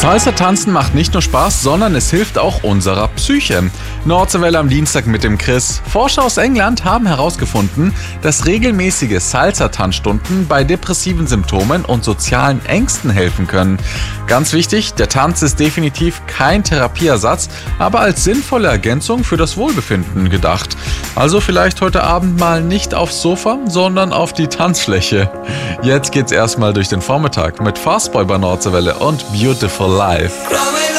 Salsa-Tanzen macht nicht nur Spaß, sondern es hilft auch unserer Psyche. Nordseewelle am Dienstag mit dem Chris. Forscher aus England haben herausgefunden, dass regelmäßige Salsa-Tanzstunden bei depressiven Symptomen und sozialen Ängsten helfen können. Ganz wichtig, der Tanz ist definitiv kein Therapieersatz, aber als sinnvolle Ergänzung für das Wohlbefinden gedacht. Also vielleicht heute Abend mal nicht aufs Sofa, sondern auf die Tanzfläche. Jetzt geht's erstmal durch den Vormittag mit Fastboy bei Nordseewelle und Beautiful Life.